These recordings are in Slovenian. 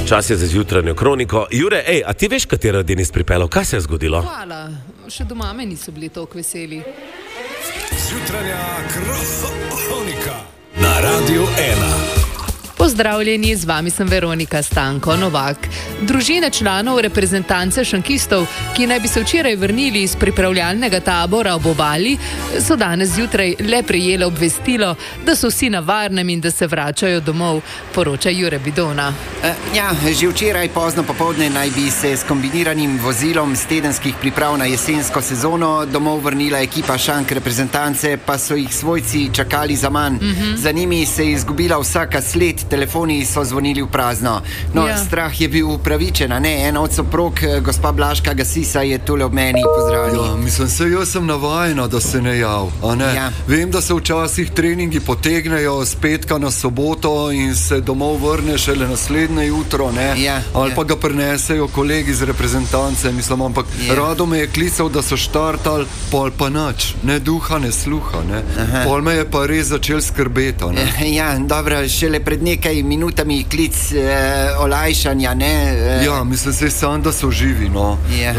Čas je za jutranjo kroniko. Jure, a ti veš, katera Denis pripeljal? Kaj se je zgodilo? Hvala, še doma me niso bili toliko veseli. Jutranja kronika na Radio 1. Pozdravljeni, z vami sem Veronika Stanko Novak. Družine članov reprezentance šankistov, ki naj bi se včeraj vrnili iz pripravljalnega tabora ob obali, so danes zjutraj le prejele obvestilo, da so vsi na varnem in da se vračajo domov, poroča Jure Bidona. Že včeraj pozno popoldne naj bi se s kombiniranim vozilom z tedenskih priprav na jesensko sezono domov vrnila ekipa šank reprezentance, pa so jih svojci čakali zaman. Za njimi se je izgubila vsaka sled, telefoni so zvonili v prazno. Strah je bil upravičen, ne? Ena od soprog, gospa Blažka Gasisa, je tule ob meni. Pozdravljeni. Jaz sem navajena, da se ne jav. Vem, da se včasih treningi potegnejo z petka na soboto in se domov vrne šele naslednje jutro, ne? Ali pa ga prinesejo kolegi iz reprezentance, ampak rado me je klical, da so štartali, pol pa nič, ne duha, ne sluha, ne? Pol me je pa res začel skrbeti, ne? Dobro, šele pred nekaj minutami klic olajšanja, ne? Saj sam, da so živi, no.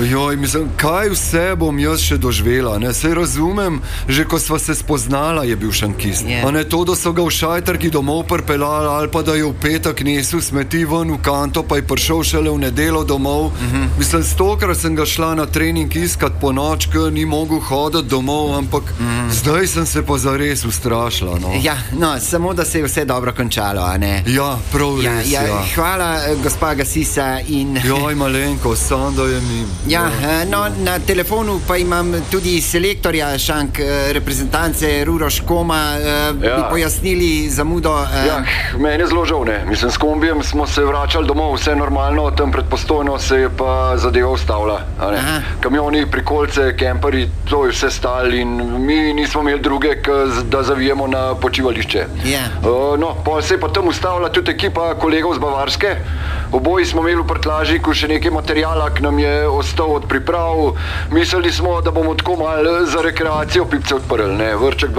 Kaj vse bom jaz še doživela, ne? Saj razumem, že ko sva se spoznala, je bil šankist. A ne to, da so ga v šajtrki domov pripeljali, ali pa da je v petek nesel smeti ven v kanto, pa je prišel šele v nedeljo domov. Stokrat sem ga šla na trening iskat po noč, ker ni mogel hoditi domov, ampak zdaj sem se pa zares ustrašila, no. Samo da se je vse dobro končalo, a ne? Prav res, Hvala, gospa Gasisa in... malenko, sam da je mim. Na telefonu pa imam tudi selektorja šank reprezentance Uroš Koma, bi pojasnili zamudo. Meni je zelo žal, ne. S kombijem smo se vračali domov, vse normalno, tam pred Postojno se je pa zadeva ustavila. Kamioni, prikolice, kemperi, to je vse stalo in mi nismo imeli druge, da zavijemo na počivališče. Pol se je pa tam ustavila tudi ekipa kolegov z Bavarske. Oboji smo imeli v prtljažniku še nekaj materijala, ki nam je ostal od priprav. Mislili smo, da bomo tako malo za rekreacijo pipce odprli, ne, vrček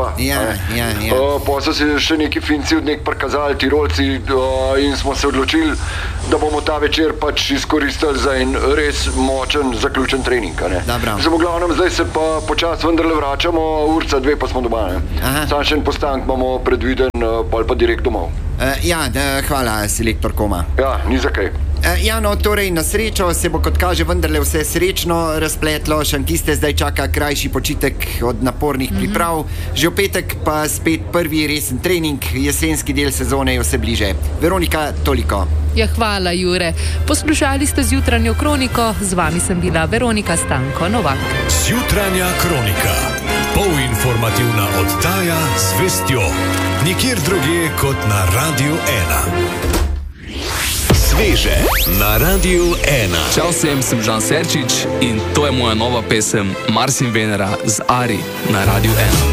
2. Pa so se še neki Finci od nek prikazali, Tirolci, in smo se odločili, da bomo ta večer pač izkoristili za en res močen, zaključen trening, ne. V glavnem, zdaj se pa počasi vendarle vračamo, urca 2 pa smo doma, ne. Sam še en postanek imamo predviden, pa direkt domov. Hvala, selektor Koma. Ni za kaj. Torej na srečo se bo, kot kaže, vendarle vse srečno razpletlo. Šankiste zdaj čaka krajši počitek od napornih priprav. Že v petek pa spet prvi resen trening, jesenski del sezone je vse bliže. Veronika, toliko. Hvala, Jure. Poslušali ste zjutranjo kroniko, z vami sem bila Veronika Stanko Novak. Zjutranja kronika. Polinformativna oddaja z vestjo. Nikjer drugje kot na Radio 1. Sveže na Radio 1. Čau vsem, sem Žan Serčič in to je moja nova pesem Mars in Venera z Ari na Radio 1.